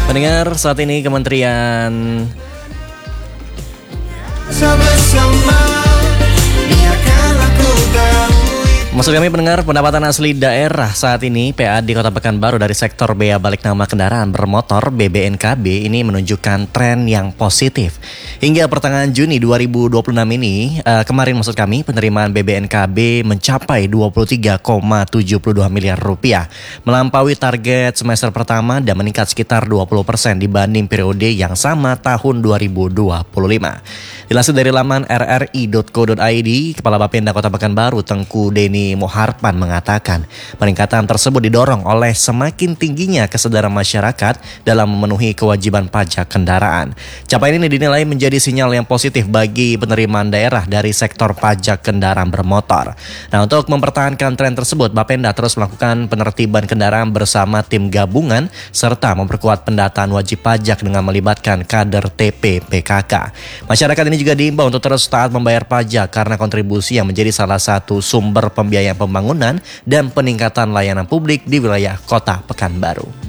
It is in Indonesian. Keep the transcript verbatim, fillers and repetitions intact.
Pendengar, saat ini Kementerian Sama-sama biarkanlah ku tahu. Maksud kami pendengar, pendapatan asli daerah saat ini P A di Kota Pekanbaru dari sektor bea balik nama kendaraan bermotor B B N K B ini menunjukkan tren yang positif. Hingga pertengahan Juni dua ribu dua puluh enam ini, uh, kemarin maksud kami penerimaan B B N K B mencapai dua puluh tiga koma tujuh dua miliar rupiah, melampaui target semester pertama dan meningkat sekitar dua puluh persen dibanding periode yang sama tahun dua ribu dua puluh lima. Dilansir dari laman r r i dot co dot i d, Kepala Bapenda Kota Pekanbaru Tengku Deni Moharpan mengatakan peningkatan tersebut didorong oleh semakin tingginya kesadaran masyarakat dalam memenuhi kewajiban pajak kendaraan. Capaian ini dinilai menjadi sinyal yang positif bagi penerimaan daerah dari sektor pajak kendaraan bermotor. Nah, untuk mempertahankan tren tersebut, Bapenda terus melakukan penertiban kendaraan bersama tim gabungan serta memperkuat pendataan wajib pajak dengan melibatkan kader T P P K K. Masyarakat ini juga diimbau untuk terus taat membayar pajak karena kontribusi yang menjadi salah satu sumber pembiayaan pembangunan dan peningkatan layanan publik di wilayah Kota Pekanbaru.